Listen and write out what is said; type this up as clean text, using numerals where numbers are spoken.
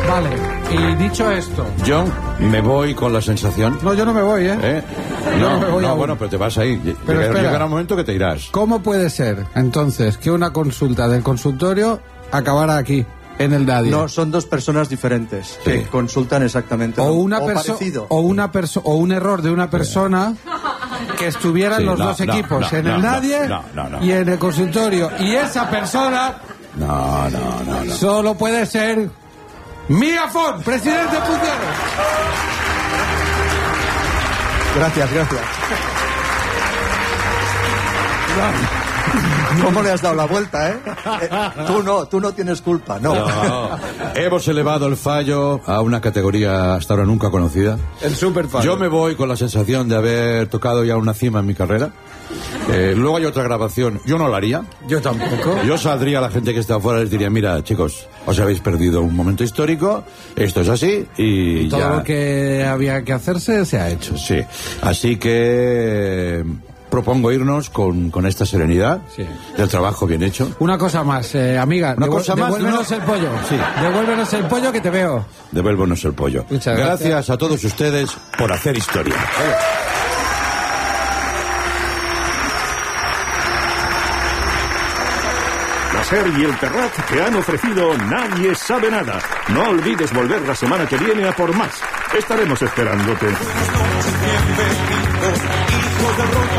Vale, y dicho esto... Yo me voy con la sensación... No, yo no me voy, ¿eh? No, bueno, pero te vas a ir. Pero llegará un momento que te irás. ¿Cómo puede ser, entonces, que una consulta del consultorio acabara aquí, en el Nadia? No, son dos personas diferentes que consultan exactamente parecido. O un error de una persona que estuvieran los dos equipos, en el Nadia y en el consultorio. Y esa persona... No. Solo puede ser Miguel Font, presidente en funciones. Gracias. ¿Cómo le has dado la vuelta, Tú no tienes culpa, no. Hemos elevado el fallo a una categoría hasta ahora nunca conocida. El superfallo. Yo me voy con la sensación de haber tocado ya una cima en mi carrera. Luego hay otra grabación. Yo no la haría. Yo tampoco. Yo saldría a la gente que está afuera y les diría, mira, chicos, os habéis perdido un momento histórico, esto es así y todo ya... lo que había que hacerse se ha hecho. Sí, así que propongo irnos con esta serenidad del trabajo bien hecho. Una cosa más, amiga, devuélvenos el pollo. Sí. Devuélvenos el pollo que te veo. Devuélvenos el pollo. Muchas gracias a todos ustedes por hacer historia. La SER y el Terrat te han ofrecido Nadie sabe nada. No olvides volver la semana que viene a por más. Estaremos esperándote.